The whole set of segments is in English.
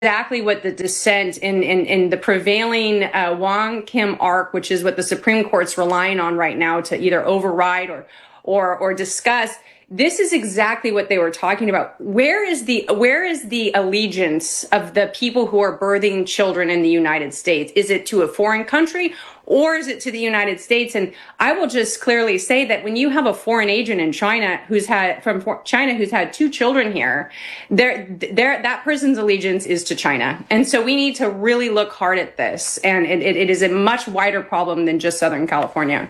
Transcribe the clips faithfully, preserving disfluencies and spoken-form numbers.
exactly what the dissent in, in, in the prevailing uh, Wong Kim arc, which is what the Supreme Court's relying on right now to either override or or or discuss. This is exactly what they were talking about. Where is the where is the allegiance of the people who are birthing children in the United States? Is it to a foreign country or is it to the United States? And I will just clearly say that when you have a foreign agent in China who's had from China who's had two children here, there there that person's allegiance is to China. And so we need to really look hard at this. And it, it, it is a much wider problem than just Southern California.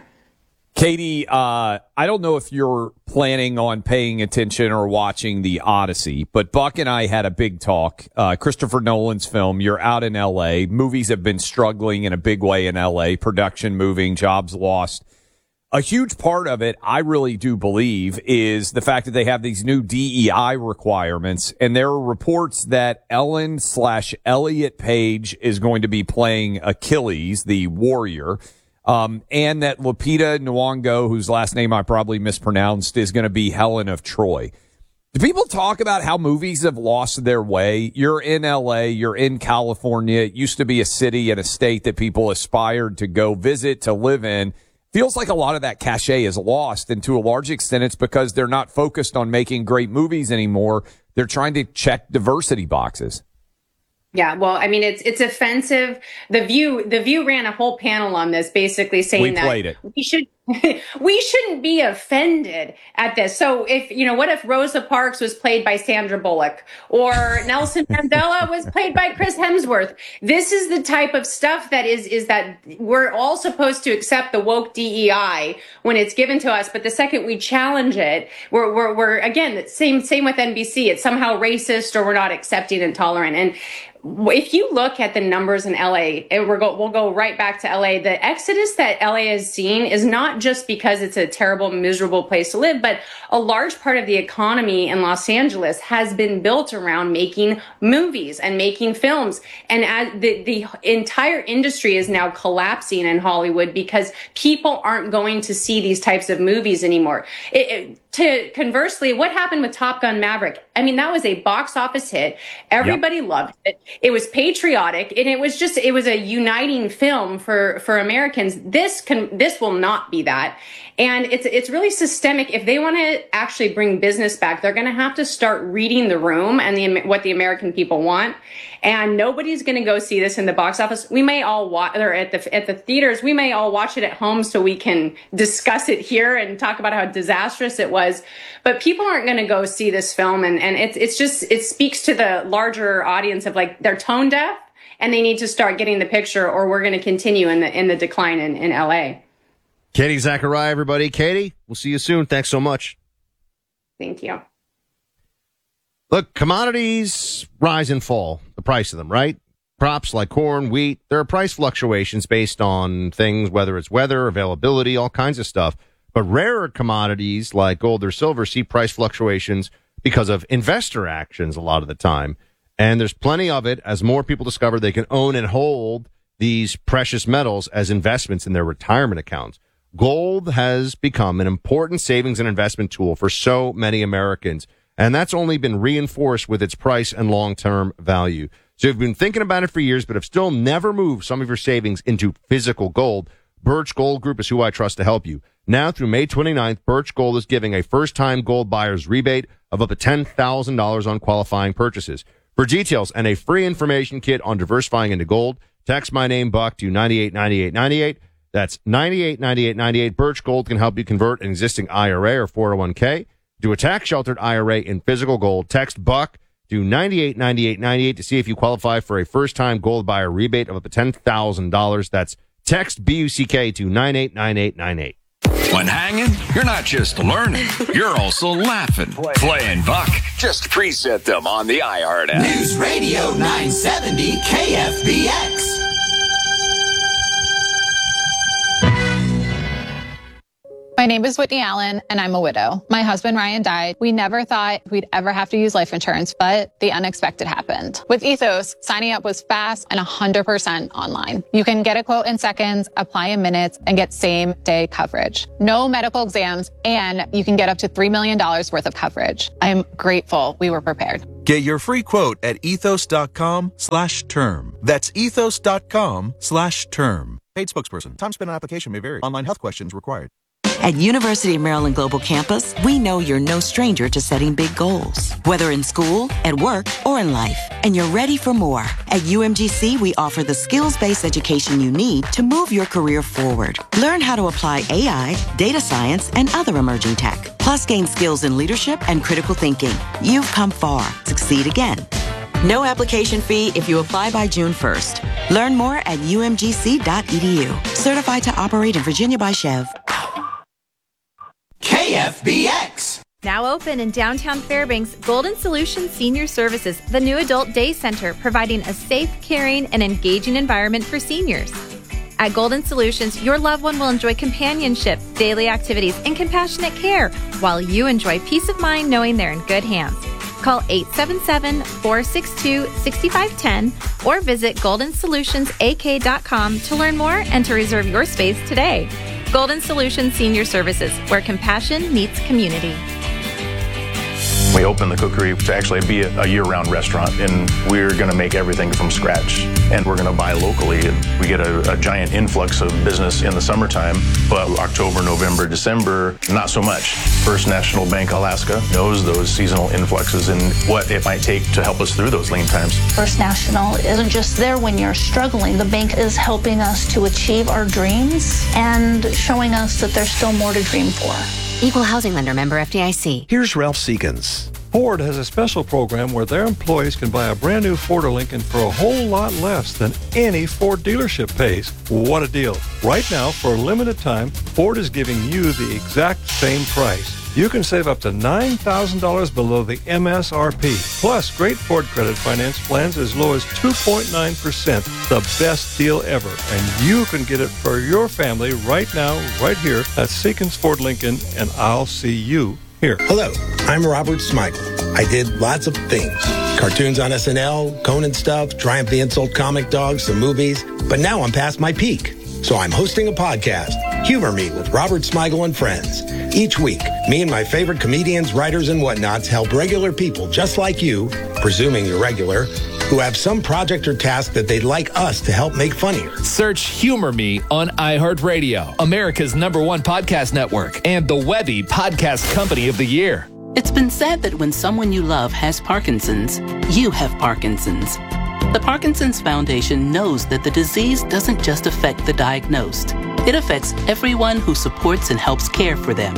Katie, uh, I don't know if you're planning on paying attention or watching The Odyssey, but Buck and I had a big talk. Uh, Christopher Nolan's film, you're out in L A. Movies have been struggling in a big way in L A. Production moving, jobs lost. A huge part of it, I really do believe, is the fact that they have these new D E I requirements. And there are reports that Ellen slash Elliot Page is going to be playing Achilles, the warrior. Um, and that Lupita Nyong'o, whose last name I probably mispronounced, is going to be Helen of Troy. Do people talk about how movies have lost their way? You're in L A, you're in California. It used to be a city and a state that people aspired to go visit, to live in. Feels like a lot of that cachet is lost, and to a large extent it's because they're not focused on making great movies anymore. They're trying to check diversity boxes. Yeah, well, I mean, it's it's offensive. The View the View ran a whole panel on this, basically saying we that played it. we should we shouldn't be offended at this. So if, you know, what if Rosa Parks was played by Sandra Bullock or Nelson Mandela was played by Chris Hemsworth? This is the type of stuff that is is that we're all supposed to accept the woke D E I when it's given to us. But the second we challenge it, we're, we're, we're again, same, same with N B C. It's somehow racist or we're not accepting and tolerant. And if you look at the numbers in L A, and we're go, we'll go right back to L A, the exodus that L A has seen is not just because it's a terrible, miserable place to live, but a large part of the economy in Los Angeles has been built around making movies and making films. And as the, the entire industry is now collapsing in Hollywood because people aren't going to see these types of movies anymore. It, it, to conversely, what happened with Top Gun Maverick? I mean, that was a box office hit. Everybody yep. loved it. It was patriotic, and it was just, it was a uniting film for, for Americans. This can, this will not be that. And it's, it's really systemic. If they want to actually bring business back, they're going to have to start reading the room and the, what the American people want. And nobody's going to go see this in the box office. We may all watch, or at the, at the theaters, we may all watch it at home so we can discuss it here and talk about how disastrous it was. But people aren't going to go see this film. And, and it's, it's just, it speaks to the larger audience of like, they're tone deaf and they need to start getting the picture, or we're going to continue in the, in the decline in, in L A. Katie Zachariah, everybody. Katie, we'll see you soon. Thanks so much. Thank you. Look, commodities rise and fall, the price of them, right? Crops like corn, wheat, there are price fluctuations based on things, whether it's weather, availability, all kinds of stuff. But rarer commodities like gold or silver see price fluctuations because of investor actions a lot of the time. And there's plenty of it as more people discover they can own and hold these precious metals as investments in their retirement accounts. Gold has become an important savings and investment tool for so many Americans, and that's only been reinforced with its price and long-term value. So if you've been thinking about it for years but have still never moved some of your savings into physical gold, Birch Gold Group is who I trust to help you. Now through May twenty-ninth, Birch Gold is giving a first-time gold buyer's rebate of up to ten thousand dollars on qualifying purchases. For details and a free information kit on diversifying into gold, text my name, Buck, to nine eight nine eight nine eight. That's nine eight nine eight nine eight. Birch Gold can help you convert an existing I R A or four oh one k to a tax-sheltered I R A in physical gold. Text Buck to nine eight nine eight nine eight to see if you qualify for a first-time gold buyer rebate of up to ten thousand dollars. That's text B U C K to nine eight nine eight nine eight. When hanging, you're not just learning, you're also laughing. Playing Buck. Just preset them on the iHeart app. News Radio nine seventy K F B X. My name is Whitney Allen, and I'm a widow. My husband, Ryan, died. We never thought we'd ever have to use life insurance, but the unexpected happened. With Ethos, signing up was fast and one hundred percent online. You can get a quote in seconds, apply in minutes, and get same-day coverage. No medical exams, and you can get up to three million dollars worth of coverage. I'm grateful we were prepared. Get your free quote at ethos.com slash term. That's ethos.com slash term. Paid spokesperson. Time spent on application may vary. Online health questions required. At University of Maryland Global Campus, we know you're no stranger to setting big goals, whether in school, at work, or in life. And you're ready for more. At U M G C, we offer the skills-based education you need to move your career forward. Learn how to apply A I, data science, and other emerging tech. Plus, gain skills in leadership and critical thinking. You've come far. Succeed again. No application fee if you apply by June first. Learn more at U M G C dot E D U. Certified to operate in Virginia by Chev. K F B X. Now open in downtown Fairbanks, Golden Solutions Senior Services, the new adult day center, providing a safe, caring, and engaging environment for seniors. At Golden Solutions, your loved one will enjoy companionship, daily activities, and compassionate care, while you enjoy peace of mind knowing they're in good hands. Call eight seven seven, four six two, six five one zero or visit golden solutions a k dot com to learn more and to reserve your space today. Golden Solutions Senior Services, where compassion meets community. We opened the cookery to actually be a, a year-round restaurant, and we're going to make everything from scratch. And we're going to buy locally. And we get a, a giant influx of business in the summertime, but October, November, December, not so much. First National Bank Alaska knows those seasonal influxes and what it might take to help us through those lean times. First National isn't just there when you're struggling. The bank is helping us to achieve our dreams and showing us that there's still more to dream for. Equal Housing Lender, member F D I C. Here's Ralph Seekins. Ford has a special program where their employees can buy a brand new Ford or Lincoln for a whole lot less than any Ford dealership pays. What a deal. Right now, for a limited time, Ford is giving you the exact same price. You can save up to nine thousand dollars below the M S R P. Plus, great Ford credit finance plans as low as two point nine percent. The best deal ever. And you can get it for your family right now, right here at Seekins Ford Lincoln, and I'll see you here. Hello, I'm Robert Smigel. I did lots of things. Cartoons on S N L, Conan stuff, Triumph the Insult comic dogs, some movies. But now I'm past my peak. So I'm hosting a podcast, Humor Me with Robert Smigel and Friends. Each week, me and my favorite comedians, writers, and whatnots help regular people just like you, presuming you're regular, who have some project or task that they'd like us to help make funnier. Search Humor Me on iHeartRadio, America's number one podcast network, and the Webby Podcast Company of the Year. It's been said that when someone you love has Parkinson's, you have Parkinson's. The Parkinson's Foundation knows that the disease doesn't just affect the diagnosed. It affects everyone who supports and helps care for them.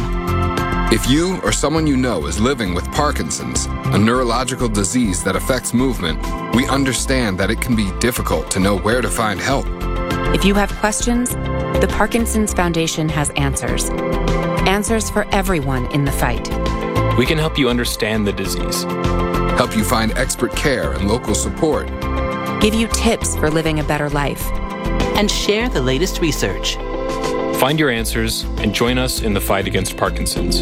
If you or someone you know is living with Parkinson's, a neurological disease that affects movement, we understand that it can be difficult to know where to find help. If you have questions, the Parkinson's Foundation has answers. Answers for everyone in the fight. We can help you understand the disease. Help you find expert care and local support. Give you tips for living a better life. And share the latest research. Find your answers and join us in the fight against Parkinson's.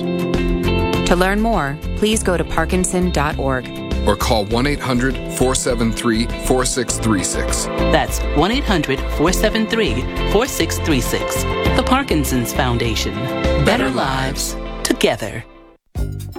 To learn more, please go to parkinson dot org. Or call one eight hundred, four seven three, four six three six. That's one eight hundred, four seven three, four six three six. The Parkinson's Foundation. Better, Better lives together.